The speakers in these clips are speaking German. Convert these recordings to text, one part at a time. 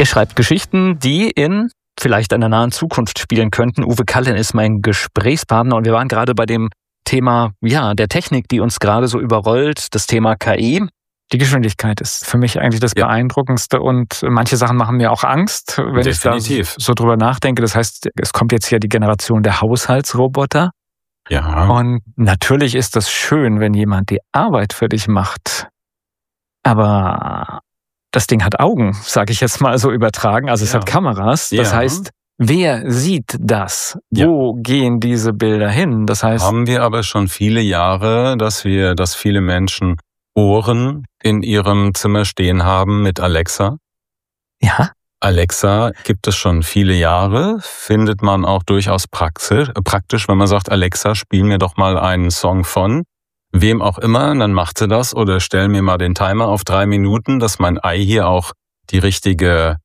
Er schreibt Geschichten, die in vielleicht einer nahen Zukunft spielen könnten. Uwe Kallin ist mein Gesprächspartner und wir waren gerade bei dem Thema, der Technik, die uns gerade so überrollt, das Thema KI. Die Geschwindigkeit ist für mich eigentlich das Beeindruckendste und manche Sachen machen mir auch Angst, wenn Definitiv. ich da so drüber nachdenke. Das heißt, es kommt jetzt hier die Generation der Haushaltsroboter. Ja. Und natürlich ist das schön, wenn jemand die Arbeit für dich macht. Aber das Ding hat Augen, sage ich jetzt mal so übertragen. Also es hat Kameras. Das heißt, wer sieht das? Wo gehen diese Bilder hin? Das heißt, haben wir aber schon viele Jahre, dass viele Menschen Ohren in ihrem Zimmer stehen haben mit Alexa. Ja. Alexa gibt es schon viele Jahre, findet man auch durchaus praktisch, wenn man sagt, Alexa, spiel mir doch mal einen Song von wem auch immer, dann macht sie das, oder stell mir mal den Timer auf 3 Minuten, dass mein Ei hier auch die richtige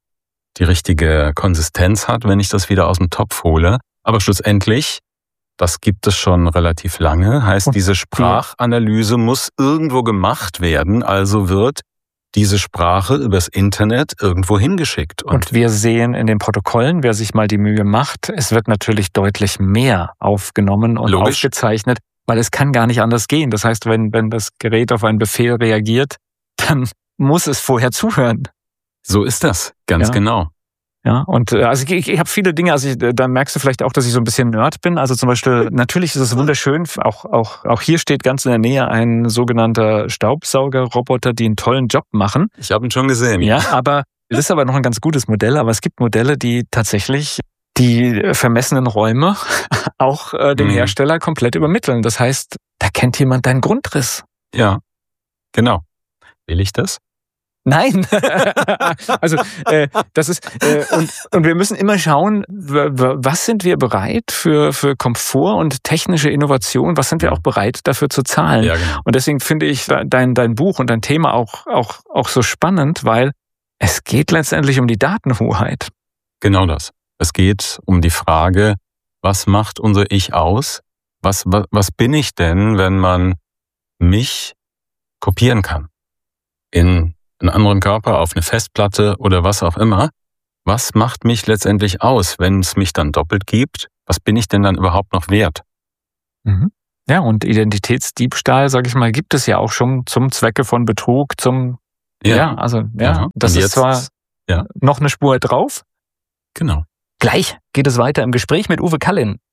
Konsistenz hat, wenn ich das wieder aus dem Topf hole. Aber schlussendlich, das gibt es schon relativ lange, heißt, diese Sprachanalyse muss irgendwo gemacht werden, also wird diese Sprache übers Internet irgendwo hingeschickt. Und wir sehen in den Protokollen, wer sich mal die Mühe macht, es wird natürlich deutlich mehr aufgenommen und aufgezeichnet, weil es kann gar nicht anders gehen. Das heißt, wenn das Gerät auf einen Befehl reagiert, dann muss es vorher zuhören. So ist das, ganz genau. Ja, und also ich habe viele Dinge, da merkst du vielleicht auch, dass ich so ein bisschen Nerd bin. Also zum Beispiel, natürlich ist es wunderschön, auch hier steht ganz in der Nähe ein sogenannter Staubsaugerroboter, die einen tollen Job machen. Ich habe ihn schon gesehen. Ja, aber das ist aber noch ein ganz gutes Modell. Aber es gibt Modelle, die tatsächlich die vermessenen Räume auch dem Hersteller komplett übermitteln. Das heißt, da kennt jemand deinen Grundriss. Ja, genau. Will ich das? Nein, also das ist und wir müssen immer schauen, was sind wir bereit für Komfort und technische Innovation, was sind wir auch bereit dafür zu zahlen. Ja, genau. Und deswegen finde ich dein Buch und dein Thema auch so spannend, weil es geht letztendlich um die Datenhoheit. Genau das. Es geht um die Frage, was macht unser Ich aus? Was bin ich denn, wenn man mich kopieren kann? In einen anderen Körper, auf eine Festplatte oder was auch immer. Was macht mich letztendlich aus, wenn es mich dann doppelt gibt? Was bin ich denn dann überhaupt noch wert? Mhm. Ja, und Identitätsdiebstahl, sage ich mal, gibt es ja auch schon zum Zwecke von Betrug, das ist zwar noch eine Spur drauf. Genau. Gleich geht es weiter im Gespräch mit Uwe Kallin.